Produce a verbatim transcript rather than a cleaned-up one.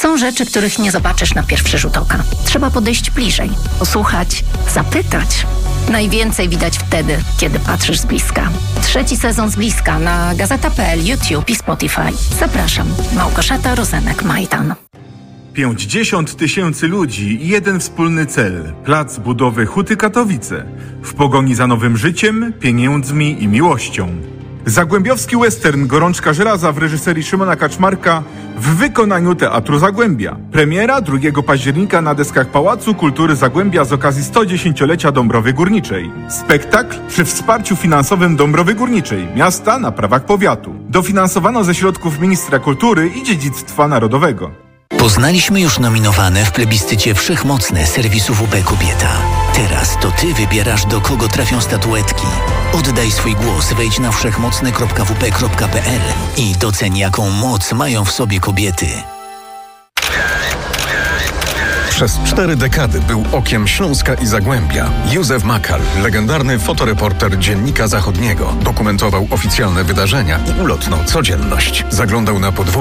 Są rzeczy, których nie zobaczysz na pierwszy rzut oka. Trzeba podejść bliżej, posłuchać, zapytać. Najwięcej widać wtedy, kiedy patrzysz z bliska. Trzeci sezon z bliska na gazeta kropka pe el, YouTube i Spotify. Zapraszam. Małgorzata Rozenek-Majdan. pięćdziesiąt tysięcy ludzi i jeden wspólny cel. Plac budowy Huty Katowice. W pogoni za nowym życiem, pieniędzmi i miłością. Zagłębiowski western Gorączka Żelaza w reżyserii Szymona Kaczmarka w wykonaniu Teatru Zagłębia. Premiera drugiego października na deskach Pałacu Kultury Zagłębia z okazji sto dziesięciolecia Dąbrowy Górniczej. Spektakl przy wsparciu finansowym Dąbrowy Górniczej, miasta na prawach powiatu. Dofinansowano ze środków Ministra Kultury i Dziedzictwa Narodowego. Poznaliśmy już nominowane w plebiscycie Wszechmocne serwisu W P Kobieta. Teraz to Ty wybierasz, do kogo trafią statuetki. Oddaj swój głos, wejdź na wszechmocne kropka w p kropka p l i doceń, jaką moc mają w sobie kobiety. Przez cztery dekady był okiem Śląska i Zagłębia. Józef Makal, legendarny fotoreporter Dziennika Zachodniego, dokumentował oficjalne wydarzenia i ulotną codzienność. Zaglądał na podwórze